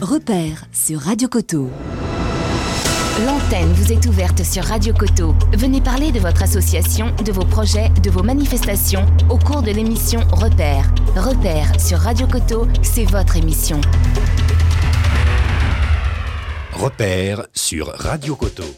Repère sur Radio Coteau. L'antenne vous est ouverte sur Radio Coteau. Venez parler de votre association, de vos projets, de vos manifestations au cours de l'émission Repère. Repère sur Radio Coteau, c'est votre émission. Repère sur Radio Coteau.